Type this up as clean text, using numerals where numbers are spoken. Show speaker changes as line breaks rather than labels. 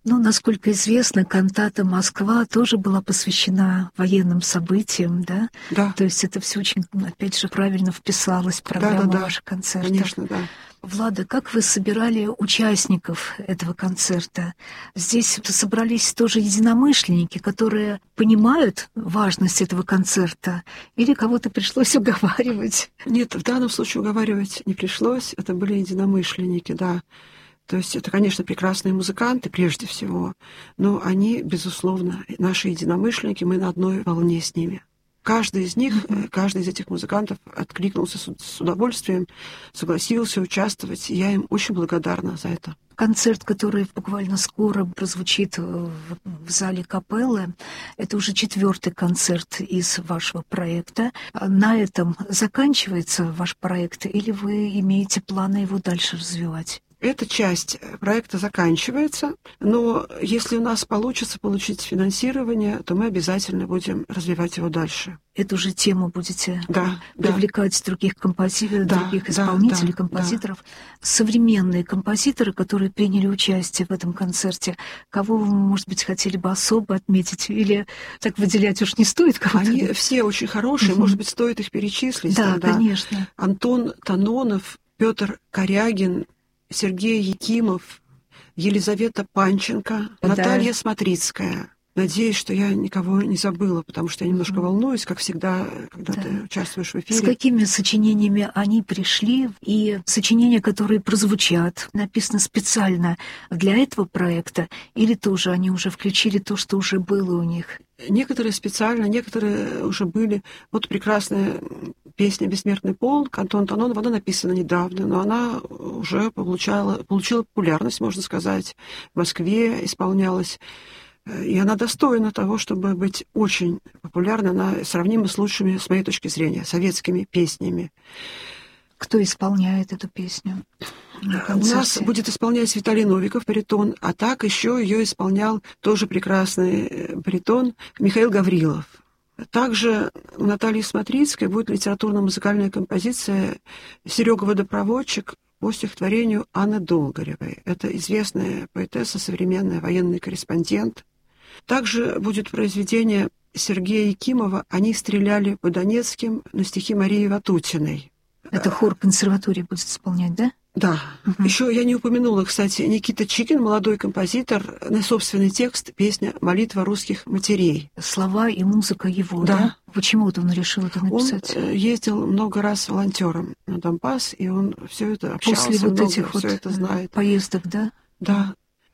Ну, насколько известно, кантата «Москва» тоже была посвящена военным событиям, да?
Да.
То есть это все очень, опять же, правильно вписалось в программу ваших концертов.
Конечно, да.
Влада, как вы собирали участников этого концерта? Здесь собрались тоже единомышленники, которые понимают важность этого концерта, или кого-то пришлось уговаривать?
Нет, в данном случае уговаривать не пришлось. Это были единомышленники, да. То есть это, конечно, прекрасные музыканты прежде всего, но они, безусловно, наши единомышленники, мы на одной волне с ними. Каждый из них, каждый из этих музыкантов откликнулся с удовольствием, согласился участвовать, и я им очень благодарна за это.
Концерт, который буквально скоро прозвучит в зале Капеллы, это уже 4-й концерт из вашего проекта. На этом заканчивается ваш проект, или вы имеете планы его дальше развивать?
Эта часть проекта заканчивается, но если у нас получится получить финансирование, то мы обязательно будем развивать его дальше.
Эту же тему будете
Да,
привлекать других композиторов, других исполнителей, композиторов. Современные композиторы, которые приняли участие в этом концерте, кого вы, может быть, хотели бы особо отметить? Или так выделять уж не стоит кого-то?
Они все очень хорошие, может быть, стоит их перечислить.
Да, конечно.
Антон Танонов, Петр Корягин, Сергей Якимов, Елизавета Панченко, Наталья Смотрицкая. Надеюсь, что я никого не забыла, потому что я немножко волнуюсь, как всегда, когда ты участвуешь в эфире.
С какими сочинениями они пришли? И сочинения, которые прозвучат, написаны специально для этого проекта? Или тоже они уже включили то, что уже было у них?
Некоторые специально, некоторые уже были. Вот прекрасная песня «Бессмертный полк» Антона Танонова, она написана недавно, но она уже получила популярность, можно сказать. В Москве исполнялась. И она достойна того, чтобы быть очень популярной. Она сравнима с лучшими, с моей точки зрения, советскими песнями.
Кто исполняет эту песню?
У нас будет исполнять Виталий Новиков, баритон, а так еще ее исполнял тоже прекрасный баритон Михаил Гаврилов. Также у Натальи Смотрицкой будет литературно-музыкальная композиция «Серега водопроводчик» по стихотворению Анны Долгоревой. Это известная поэтесса, современная военный корреспондент. Также будет произведение Сергея Якимова «Они стреляли по Донецким» на стихи Марии Ватутиной.
Это хор консерватории будет исполнять, да?
Да. Еще я не упомянула, кстати, Никита Чикин, молодой композитор, на собственный текст песня «Молитва русских матерей».
Слова и музыка его, да? Почему он решил это написать?
Он ездил много раз волонтером на Донбасс, и он все это общался,
после вот этих
все это знает.
Поездок, да?
Да.